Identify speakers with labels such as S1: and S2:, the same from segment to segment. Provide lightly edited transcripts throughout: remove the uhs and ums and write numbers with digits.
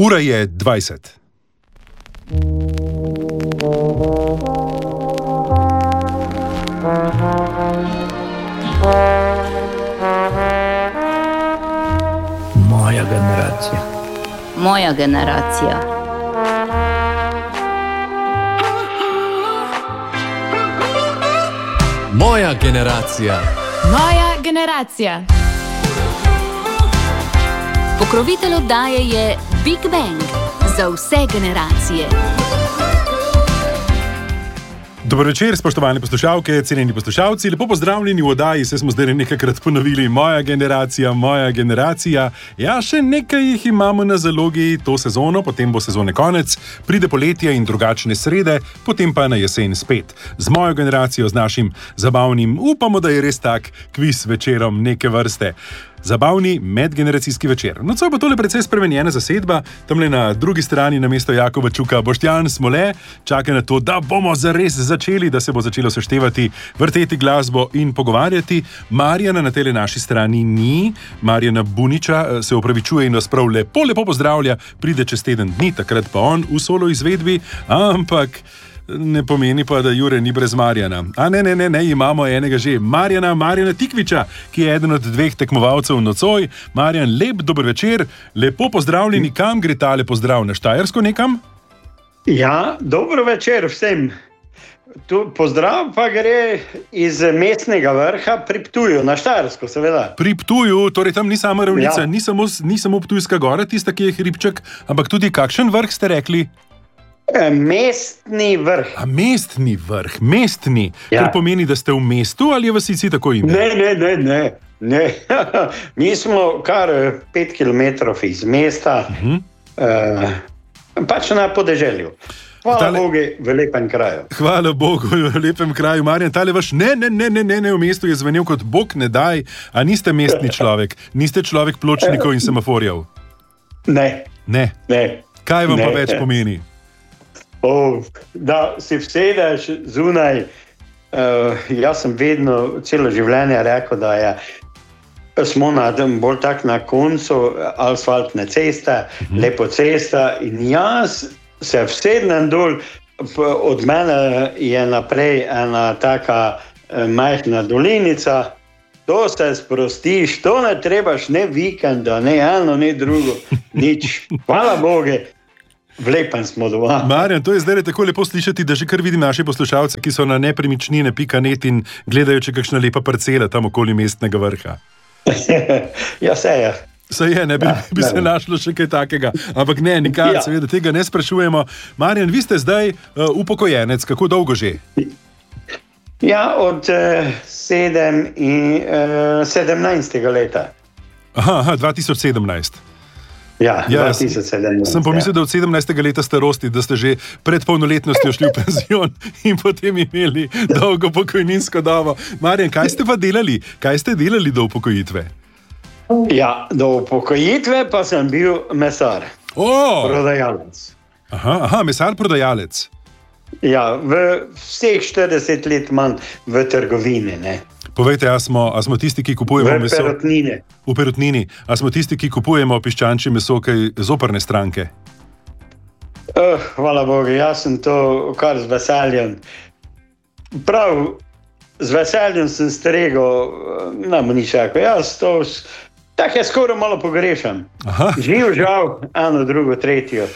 S1: Ura je 20.
S2: Moja generacija.
S3: Moja generacija.
S4: Moja generacija.
S5: Moja generacija.
S3: Pokrovitelj oddaje je Big Bang za vse generacije.
S1: Dobro večer, spoštovane poslušalke, cenjeni poslušalci, lepo pozdravljeni v oddaji, se smo zdaj nekajkrat ponovili, moja generacija. Ja, še nekaj jih imamo na zalogi to sezono, potem bo sezone konec, pride poletje in drugačne srede, potem pa na jesen spet. Z mojo generacijo, z našim zabavnim, upamo, da je res tak kviz večerom neke vrste. Zabavni medgeneracijski večer. Nocoj bo tole precej spremenjena zasedba, tamle na drugi strani namesto Jakoba Čuka Boštjan Smole čaka na to, da bomo zares začeli, da se bo začelo seštevati, vrteti glasbo in pogovarjati. Marjana na tele naši strani ni, Marjana Buniča se opravičuje in vas prav lepo pozdravlja, pride čez teden dni, takrat pa on v solo izvedbi, ampak ne pomeni pa, da Jure ni brez Marjana. A ne, imamo enega že. Marjana Tikviča, ki je eden od dveh tekmovalcev nocoj. Marjan, lep dober večer, lepo pozdravljeni. Kam gre tale pozdrav? Na Štajersko nekam?
S6: Ja, dobro večer vsem. Tu pozdrav pa gre iz mestnega vrha pri Ptuju, na Štajersko seveda.
S1: Pri Ptuju, torej tam ni sama ravnica, ja. Ni samo Ptujska gora, tista, ki je hribček, ampak tudi kakšen vrh ste rekli?
S6: Mestni vrh.
S1: A mestni vrh,
S6: ja.
S1: Kar pomeni, da ste v mestu ali je vasici tako ime?
S6: Ne. Mi smo kar 5 km iz mesta, pač na podeželju. Hvala Bogu v lepem kraju.
S1: Hvala Bogu v lepem kraju, Marjan. Tale vaš ne v mestu je zvenel kot Bog ne daj, a niste mestni človek, niste človek pločnikov in semaforjev?
S6: Ne.
S1: Kaj vam pa več pomeni?
S6: Da si vsedeš zunaj, jaz sem vedno celo življenje rekel, da smo bolj tak na koncu asfaltne ceste, lepo cesta in jaz se vsednem dol, od mene je naprej ena taka majhna dolinica, to se sprostiš, to ne trebaš ne vikenda, ne eno, ne drugo, nič, hvala Bogu. Vlepen smo doma.
S1: Marjan, to je zdaj tako lepo slišati, da že kar vidim naše poslušalce, ki so na nepremičnine.net in gledajo, če kakšna lepa parcela tam okoli mestnega vrha.
S6: Ja, se je.
S1: Se je, ne bi se našlo še kaj takega. Ampak ne, nikar, seveda tega ne sprašujemo. Marjan, vi ste zdaj upokojenec, kako dolgo že?
S6: Ja, od 17. leta.
S1: Aha, 2017.
S6: Ja, 2017.
S1: Sem pomislil, da od 17. leta starosti, da ste že pred polnoletnostjo šli v penzion in potem imeli dolgo pokojninsko dobo. Marjan, kaj ste pa delali? Kaj ste delali do upokojitve?
S6: Ja, do upokojitve pa sem bil mesar. Prodajalec.
S1: Aha, mesar prodajalec.
S6: Ja, v vseh 40 let manj v trgovini, ne.
S1: Povejte, a smo tisti, ki kupujemo meso? V perutnini. A smo tisti, ki kupujemo piščančje meso, kaj zoprne stranke?
S6: Hvala Bogu, jaz sem to kar z veseljem. Prav, z veseljem sem stregel, nam ni čakal. Jaz to tako skoraj malo pogrešam. Živ, žal, eno, drugo, tretjo.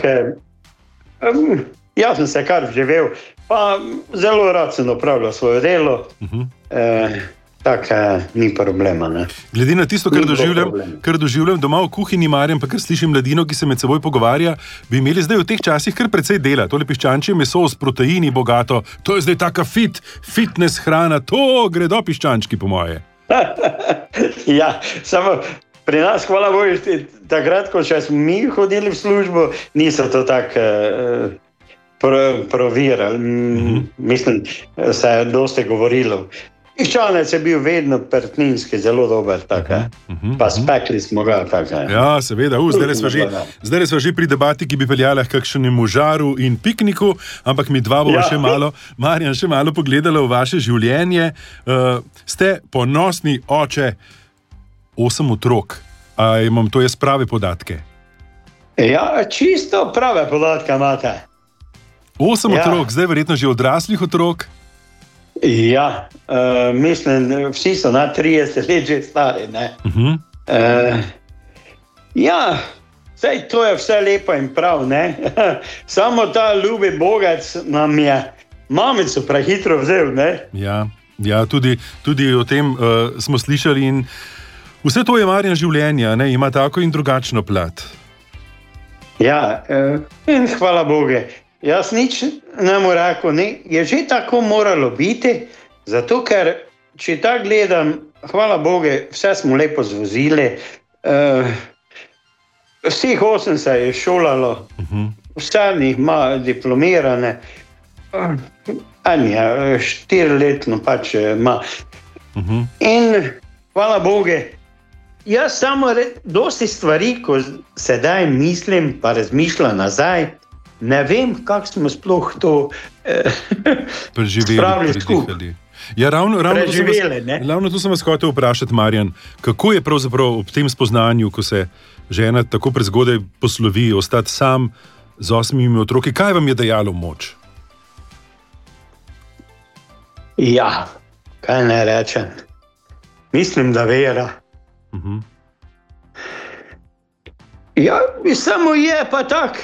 S6: Jaz sem se kar vživel, pa zelo rad sem opravljal svoje delo. Tako ni problema. Ne?
S1: Glede na tisto, kar doživljam doma v kuhinji, Marjan, pa kar slišim mladino, ki se med seboj pogovarja, bi imeli zdaj v teh časih kar precej dela. Tole piščančje meso s proteini bogato, to je zdaj taka fitness hrana, to gredo piščančki po moje.
S6: Ja, samo pri nas, hvala Bogu, takrat, ko še smo mi hodili v službo, niso to tako provirali. Mislim, se je dosti govorilo. Piščanec je bil vedno perutninski, zelo dober, pa spekli smo ga.
S1: Ja, seveda, zdaj smo že pri debati, ki bi peljala k kakšnemu žaru in pikniku, ampak mi dva bomo še malo, Marjan, še malo pogledala v vaše življenje. Ste ponosni oče 8 otrok, a imam to jaz prave podatke?
S6: Ja, čisto prave podatke imate.
S1: 8 otrok, zdaj verjetno že odraslih otrok.
S6: Ja, mislim, vsi so na 30 let že stari. Ja, saj to je vse lepo in prav, ne? Samo ta ljubi Bogec nam je mamico prehitro vzel, ne?
S1: Ja, tudi o tem smo slišali in vse to je Marjan življenja, ne? Ima tako in drugačno plat.
S6: Ja, in hvala Bogu. Jaz nič ne mu rekel, ne, je že tako moralo biti, zato ker, če tako gledam, hvala Bogu, vse smo lepo zvozili, vseh 8 se je šolalo, vse njih ima diplomirane, en je 4-letno pač ima. In hvala Bogu, jaz samo dosti stvari, ko sedaj mislim, pa razmišljam nazaj, ne vem, kako smo sploh to
S1: spravili skupaj. Ja, ravno to sem vas hotel vprašati, Marjan, kako je pravzaprav ob tem spoznanju, ko se žena tako prezgodaj poslovi, ostati sam z 8 otroki, kaj vam je dajalo moč?
S6: Ja, kaj ne rečem. Mislim, da vera. Ja, samo je pa tak.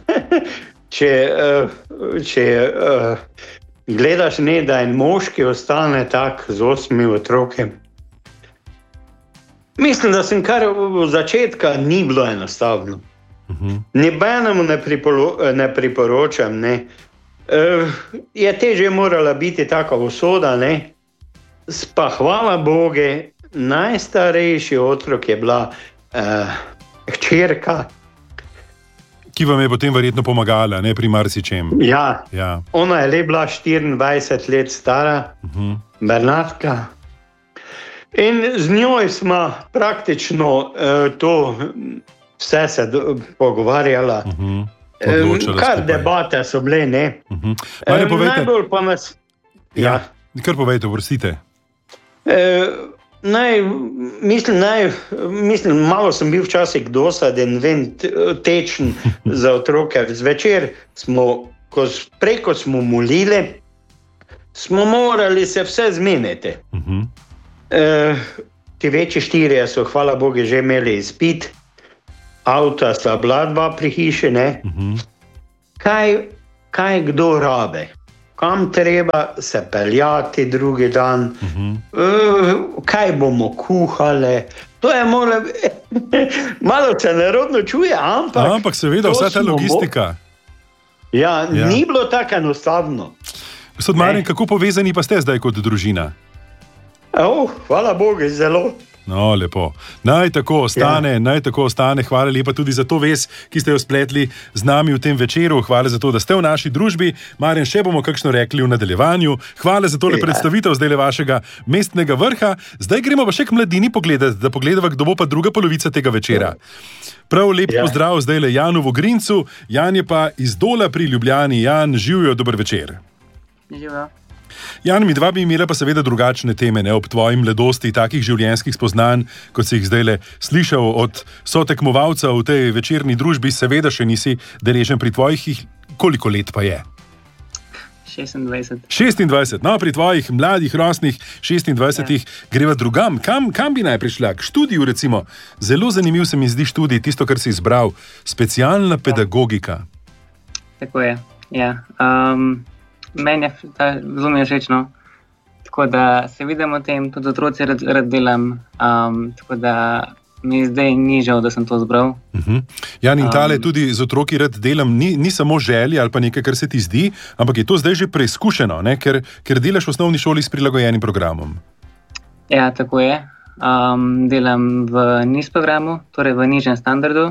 S6: Če gledaš, ne, da en moški ostane tak z 8 otroki. Mislim, da sem kar v začetka ni bilo enostavno. Nobenemu ne priporočam, ne. Je težje morala biti taka usoda, ne. Pa hvala Bogu, najstarejši otrok je bila hčerka.
S1: Ki vam je potem verjetno pomagala, ne, pri marsičem.
S6: Ja. Ona je le bila 24 let stara, Bernardka. In z njoj smo praktično to vse se pogovarjala. Kar debate so bile, ne. Najbolj pa nas...
S1: Ja, kar povejte, oprostite. Mislim, malo sem bil včasih dosaden, tečen za otroke. Zvečer smo, preko smo molili, smo morali se vse zmeniti. Ti večji 4 so, hvala Bogu, že imeli izpit, avta sta bila 2 pri hiši, ne. Kaj kdo rabe? Kam treba se peljati drugi dan, kaj bomo kuhali. To je malo se nerodno čuje, ampak seveda, vsa ta logistika.
S6: Ja, ni bilo tako enostavno.
S1: Gospod Marjan, kako povezani pa ste zdaj kot družina?
S6: Hvala Bogu, zelo.
S1: No, lepo. Naj tako ostane. Hvala lepa tudi za to vez, ki ste jo spletli z nami v tem večeru. Hvala za to, da ste v naši družbi. Marjan, še bomo kakšno rekli v nadaljevanju. Hvala za tole predstavitev zdaj vašega mestnega vrha. Zdaj gremo pa še k mladini pogledati, da pogledava, kdo bo pa druga polovica tega večera. Prav lep pozdrav zdaj Janu Vogrincu. Jan je pa iz Dola pri Ljubljani. Jan, živjo, dober večer.
S2: Živjo.
S1: Jan, mi dva bi imela pa seveda drugačne teme, ne, ob tvoji mladosti, takih življenjskih spoznanj, kot si jih zdajle slišal od sotekmovalca v tej večerni družbi, seveda še nisi deležen pri tvojih, koliko let pa je?
S2: 26.
S1: 26, no, pri tvojih mladih, rosnih 26 greva drugam. Kam bi najprej šla? K študiju, recimo. Zelo zanimiv se mi zdi študij, tisto, kar si izbral, specialna pedagogika.
S2: Tako je, ja. Meni je zelo všečno, tako da se vidim o tem, tudi otroci rad delam, tako da mi zdaj ni žal, da sem to zbral.
S1: Jan, in tale tudi z otroki rad delam, ni samo želja ali pa nekaj, kar se ti zdi, ampak je to zdaj že preizkušeno, ne? Ker delaš v osnovni šoli s prilagojenim programom.
S2: Ja, tako je. Delam v NIS programu, torej v nižjem standardu.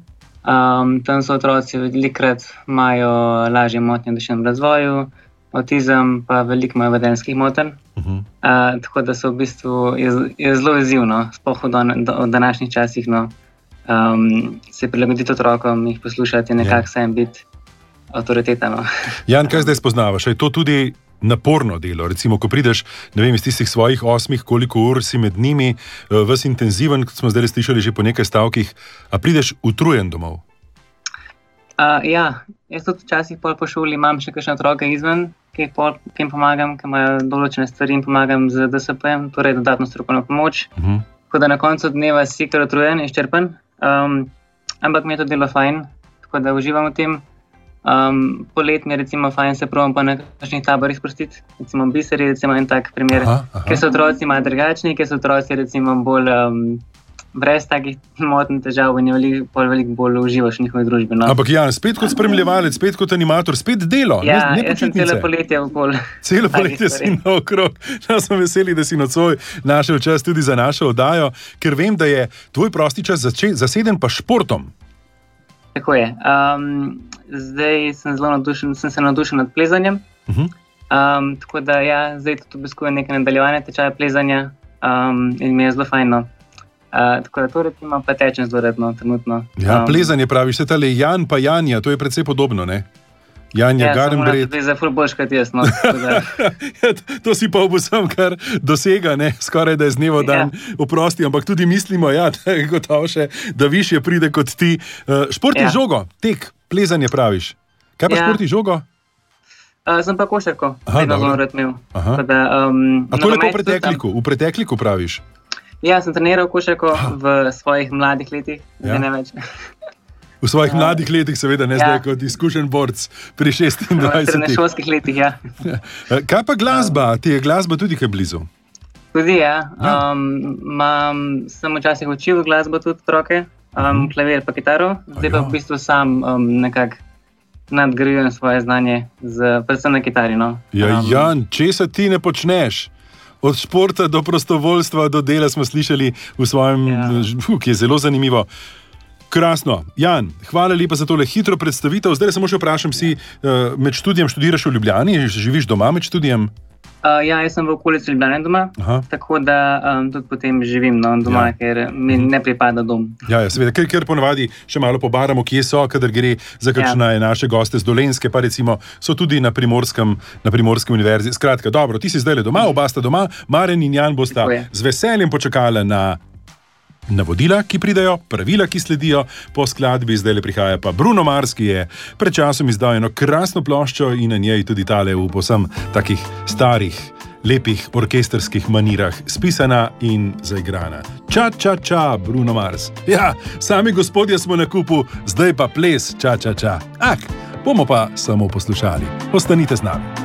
S2: Tam so otroci velikokrat imajo lažje motnje v duševnem razvoju, avtizem pa veliko imajo vedenjskih motenj. Tako da so v bistvu je zelo izzivno, sploh v današnjih časih, se prilagoditi otrokom, jih poslušati, nekako sem biti avtoriteta.
S1: Jan, kaj zdaj spoznavaš? Je to tudi naporno delo? Recimo, ko prideš, ne vem, iz tistih svojih 8, koliko ur si med njimi, ves intenziven, kot smo zdaj slišali že po nekaj stavkih, a prideš utrujen domov?
S2: Ja, jaz tudi včasih po šoli imam še kakšne otroke izven, ki jim pomagam, ki imajo določene stvari in pomagam z DSP-jem, torej dodatno strokovno pomoč. Tako da na koncu dneva si kar utrujen in izčrpen, ampak mi je to delo fajn, tako da uživam v tem. Poletni recimo fajn se probam pa na kakšnih taborih sprostiti, recimo Biseri, recimo en tak primer, ker so otroci malo drugačni, ker so otroci recimo bolj brez takih motenj, težav in je veliko bolj uživaš v njihovi družbi. No.
S1: Ampak Jan, spet kot spremljevalec, spet kot animator, spet delo,
S2: ja,
S1: ne
S2: jaz sem celo poletje okoli.
S1: Celo poletje si naokrog. Jaz sem veseli, da si nocoj našel čas tudi za našo oddajo, ker vem, da je tvoj prosti čas zaseden pa športom.
S2: Tako je. Zdaj sem se navdušen nad plezanjem. Tako da ja, zdaj tudi obiskujem neke nadaljevanje tečaje plezanja in mi je zelo fajno. Tako da to recimo pa tečem zelo redno, trenutno.
S1: Ja, plezanje praviš, se tale Jan pa Janja, to je precej podobno, ne? Janja Garnbret.
S2: Ja, samo za ful boljš kot jaz, no.
S1: To si pa obvsem kar dosega, ne? Skoraj da je z dnevo dan oprosti, ampak tudi mislimo, ja, da je gotovo še, da višje pride kot ti. Športni žogo, tek, plezanje praviš. Kaj pa športni žogo?
S2: Sem pa košarko, vedno zelo rad imel.
S1: A to lepo v pretekliku praviš?
S2: Ja, sem treniral košarko v svojih mladih letih, zdaj ne več.
S1: V svojih mladih letih, seveda, ne zdaj kot izkušen borc pri 26.
S2: V srednješolskih letih, ja.
S1: Kaj pa glasba? Ti je glasba tudi kaj blizu?
S2: Tudi, ja. Sem včasih učil glasbo tudi otroke, klavir pa kitaro, zdaj pa v bistvu sam nekako nadgrajujem svoje znanje, predvsem na kitari. No.
S1: Jan, česa ti ne počneš? Od športa do prostovoljstva, do dela smo slišali v svojem, ki je zelo zanimivo. Krasno. Jan, hvala lepa za tole hitro predstavitev. Zdaj samo še vprašam si, med študijem študiraš v Ljubljani, živiš doma med študijem?
S2: Ja, jaz sem v okolici Ljubljane doma, tako da tudi potem živim doma, ker mi ne pripada dom. Ja,
S1: seveda, ker ponavadi še malo pobaramo, kje so, kadar gre za kakšne naše goste z Dolenjske, pa recimo so tudi na Primorski univerzi. Skratka, dobro, ti si zdaj doma, oba sta doma, Maren in Jan bosta z veseljem počakala na navodila, ki pridejo, pravila, ki sledijo po skladbi. Zdaj prihaja pa Bruno Mars, ki je pred časom izdal eno krasno ploščo in na njej tudi tale v povsem takih starih, lepih orkestrskih manirah spisana in zaigrana. Ča, ča, ča, Bruno Mars. Ja, sami gospodje smo na kupu, zdaj pa ples, ča, ča, ča. Bomo pa samo poslušali. Ostanite z nami.